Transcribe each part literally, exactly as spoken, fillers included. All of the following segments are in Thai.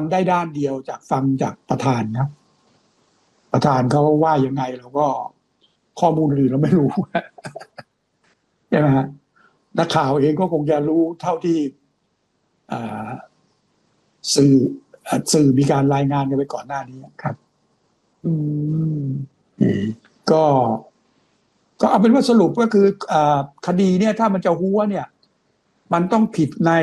ได้ด้านเดียวจากฟังจากประธานครับประธานเขาว่ายังไงเราก็ข้อมูลอื่นเราไม่รู้ใช่ไหมฮะนักข่าวเองก็คงจะรู้เท่าที่สื่อสื่อมีการรายงานกันไปก่อนหน้านี้ครับอืมก็ก็เอาเป็นว่าสรุปก็คืออคดีเนี่ยถ้ามันจะหัวเนี่ยมันต้องผิดใน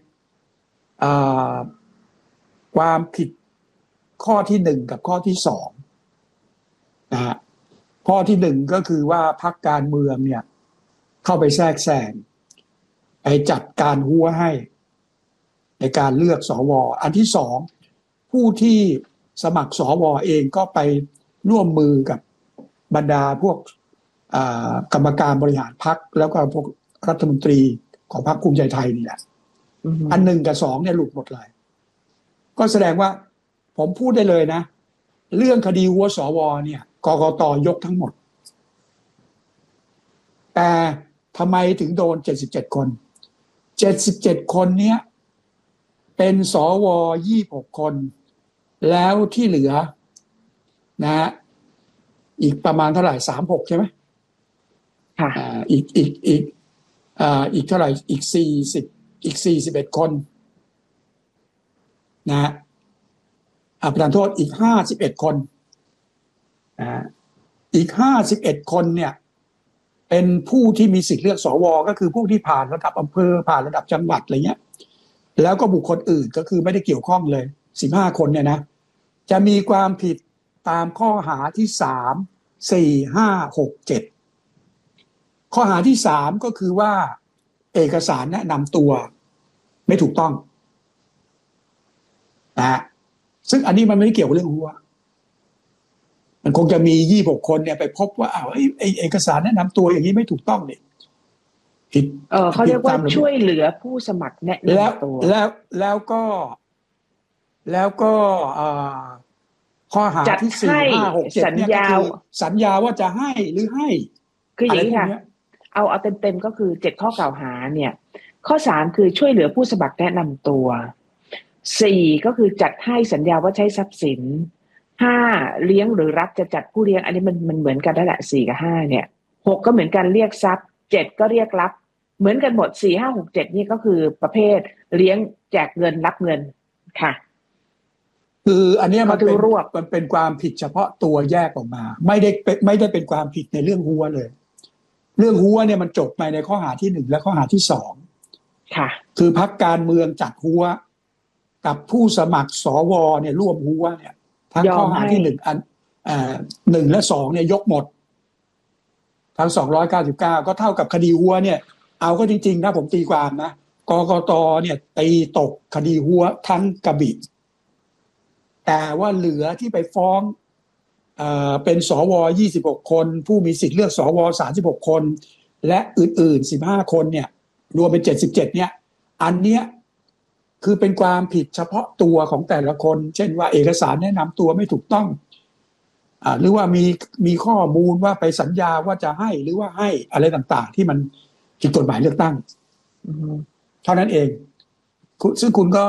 ความผิดข้อที่หนึ่งกับข้อที่สองนะฮะข้อที่หนึ่งก็คือว่าพรรคการเมืองเนี่ยเข้าไปแทรกแซงไปจัดการหัวให้ในการเลือกสวอันที่สองผู้ที่สมัครสวเองก็ไปร่วมมือกับบรรดาพวกกรรมการบริหารพรรคแล้วก็พวกรัฐมนตรีของพรรคภูมิใจไทยนี่แหละ mm-hmm. อันหนึ่งกับสองเนี่ยหลุดหมดเลยก็แสดงว่าผมพูดได้เลยนะเรื่องคดีหัวสวเนี่ยกกต.ยกทั้งหมดแต่ทำไมถึงโดนเจ็ดสิบเจ็ดคนเจ็ดสิบเจ็ดคนเนี้ยเป็นสวยี่สิบหกคนแล้วที่เหลือนะฮะอีกประมาณเท่าไหร่สามสิบหกใช่ไหมค่ะอ่าอีกอีกอีกอ่าอีกเท่าไหร่อีกสี่สิบอีกสี่สิบเอ็ดคนนะฮะอ่าประธานโทษอีกห้าสิบเอ็ดคนอ่าอีกห้าสิบเอ็ดคนเนี่ยเป็นผู้ที่มีสิทธิ์เลือกสวก็คือผู้ที่ผ่านระดับอำเภอผ่านระดับจังหวัดอะไรเงี้ยแล้วก็บุคคลอื่นก็คือไม่ได้เกี่ยวข้องเลยสิบห้าคนเนี่ยนะจะมีความผิดตามข้อหาที่สาม สี่ ห้า หก เจ็ดข้อหาที่สามก็คือว่าเอกสารแนะนำตัวไม่ถูกต้องนะซึ่งอันนี้มันไม่ได้เกี่ยวกับเรื่องหัวมันคงจะมียี่สิบหกคนเนี่ยไปพบว่าอ้าวไอ้เอกสารแนะนำตัวอย่างนี้ไม่ถูกต้องนี่ผิดเออเขาเรียกว่าช่วยเหลือผู้สมัครแนะนำตัวแล้วแล้วก็แล้วก็ข้อหาที่สี่ ห้า หก เจ็ดเนี่ยก็คือสัญญาว่าจะให้หรือให้คืออย่างนี้ค่ะเอาเอาเต็มๆก็คือเจ็ดข้อกล่าวหาเนี่ยข้อสามคือช่วยเหลือผู้สมัครแนะนำตัวสี่ก็คือจัดให้สัญญาว่าใช้ทรัพย์สินห้าเลี้ยงหรือรับจะจัดผู้เลี้ยงอันนี้มันมันเหมือนกันนั่นแหละสี่กับห้าเนี่ยหกก็เหมือนกันเรียกทรัพย์เจ็ดก็เรียกรับเหมือนกันหมดสี่ ห้า หก เจ็ดนี่ก็คือประเภทเลี้ยงแจกเงินรับเงินค่ะคืออันนี้มันเป็นมันเป็นความผิดเฉพาะตัวแยกออกมาไม่ได้ไม่ได้เป็นความผิดในเรื่องหัวเลยเรื่องหัวเนี่ยมันจบไปในข้อหาที่หนึ่งและข้อหาที่สองค่ะคือพรรคการเมืองจัดหัวกับผู้สมัครสวเนี่ยร่วมหัวเนี่ยทั้งข้อหาที่หนึ่งอันอ่าหนึ่งและสองเนี่ยยกหมดทั้งสองร้อยเก้าสิบเก้าก็เท่ากับคดีหัวเนี่ยเอาก็จริงๆนะผมตีความนะกกตเนี่ยตีตกคดีหัวทั้งกระบี่แต่ว่าเหลือที่ไปฟ้องเอ่อเป็นสวยี่สิบหกคนผู้มีสิทธิ์เลือกสวสามสิบหกคนและอื่นๆสิบห้าคนเนี่ยรวมเป็นเจ็ดสิบเจ็ดเนี่ยอันเนี้ยคือเป็นความผิดเฉพาะตัวของแต่ละคนเช่นว่าเอกสารแนะนำตัวไม่ถูกต้องอ่าหรือว่ามีมีข้อมูลว่าไปสัญญาว่าจะให้หรือว่าให้อะไรต่างๆที่มันผิดกฎหมายเลือกตั้งเท่านั้นเองซึ่งคุณก็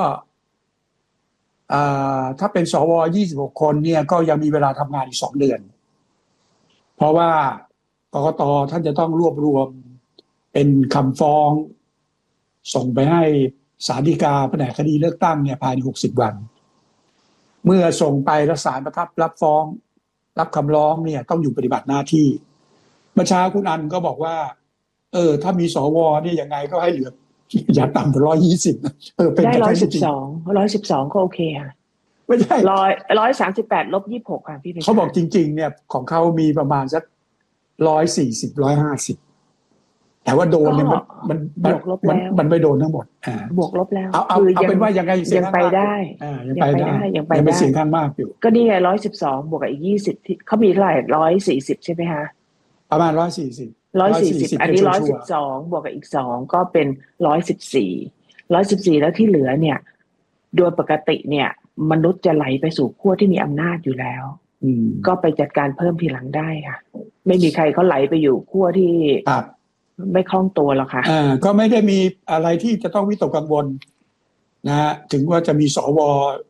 ถ้าเป็นสวยี่สิบหกคนเนี่ยก็ยังมีเวลาทำงานอีกสองเดือนเพราะว่ากกต.ท่านจะต้องรวบรวมเป็นคำฟ้องส่งไปให้ศาลฎีกาแผนกคดีเลือกตั้งเนี่ยภายในหกสิบวันเมื่อส่งไปแล้วศาลประทับรับฟ้องรับคำร้องเนี่ยต้องอยู่ปฏิบัติหน้าที่เมื่อเช้าคุณอันก็บอกว่าเออถ้ามีสวเนี่ยยังไงก็ให้เหลืออย่าต่ำกว่าร้อยยี่สิบนะเออเป็นได้ร้อยสิบสองร้อยสิบสองก็โอเคค่ะไม่ใช่ร้อยร้อยสามสิบแปดลบยี่สิบหกค่ะพี่เขาบอกจริงๆเนี่ยของเขามีประมาณสักร้อยสี่สิบร้อยห้าสิบแต่ว่าโดนเนี่ยมันมันมันมันไม่โดนทั้งหมดอ่าบวกลบแล้วเอาเอาเอาเป็นว่ายังไงยังไปได้อ่ายังไปได้ยังไปได้เสียงข้างมากอยู่ก็นี่ไงร้อยสิบสองบวกกับอีกยี่สิบที่เขามีเท่าไหร่ร้อยสี่สิบใช่ไหมคะประมาณร้อยสี่สิบร้อยสี่สิบอันนี้ร้อยสิบสองบวกกับอีกสองก็เป็นร้อยสิบสี่ร้อยสิบสี่แล้วที่เหลือเนี่ยโดยปกติเนี่ยมนุษย์จะไหลไปสู่ขั้วที่มีอำนาจอยู่แล้วก็ไปจัดการเพิ่มทีหลังได้ค่ะไม่มีใครเขาไหลไปอยู่ขั้วที่ไม่คล่องตัวหรอกค่ะอ่าก็ไม่ได้มีอะไรที่จะต้องวิตกกังวลนะฮะถึงว่าจะมีสว